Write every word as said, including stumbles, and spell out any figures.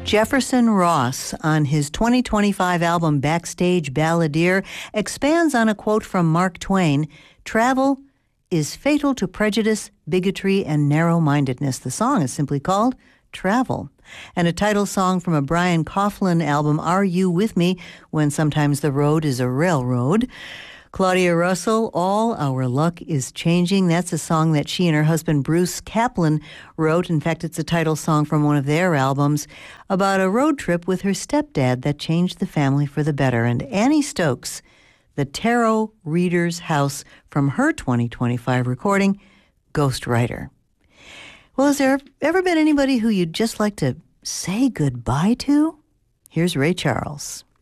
Jefferson Ross, on his twenty twenty-five album Backstage Balladeer, expands on a quote from Mark Twain: "Travel is fatal to prejudice, bigotry, and narrow-mindedness." The song is simply called Travel. And a title song from a Brian Coughlin album, Are You With Me When Sometimes the Road is a Railroad? Claudia Russell, All Our Luck is Changing. That's a song that she and her husband Bruce Kaplan wrote. In fact, it's a title song from one of their albums about a road trip with her stepdad that changed the family for the better. And Annie Stokes, The Tarot Reader's House, from her twenty twenty-five recording, Ghostwriter. Well, has there ever been anybody who you'd just like to say goodbye to? Here's Ray Charles.